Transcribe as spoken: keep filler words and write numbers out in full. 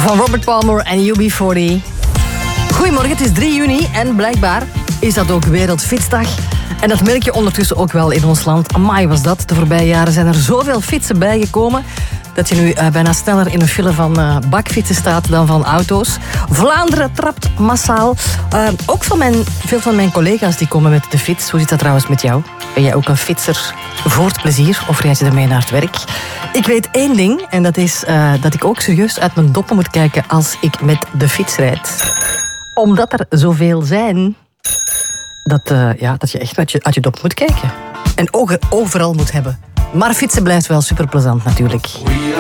van Robert Palmer en U B veertig. Goedemorgen, het is drie juni en blijkbaar is dat ook Wereldfietsdag. En dat merk je ondertussen ook wel in ons land. Amai was dat. De voorbije jaren zijn er zoveel fietsen bijgekomen dat je nu uh, bijna sneller in een file van uh, bakfietsen staat dan van auto's. Vlaanderen trapt massaal. Uh, ook van mijn, veel van mijn collega's die komen met de fiets. Hoe zit dat trouwens met jou? Ben jij ook een fietser voor het plezier of rijd je ermee naar het werk? Ik weet één ding en dat is uh, dat ik ook serieus uit mijn doppen moet kijken als ik met de fiets rijd. Omdat er zoveel zijn dat, uh, ja, dat je echt uit je, uit je dop moet kijken. En ogen overal moet hebben. Maar fietsen blijft wel super plezant natuurlijk.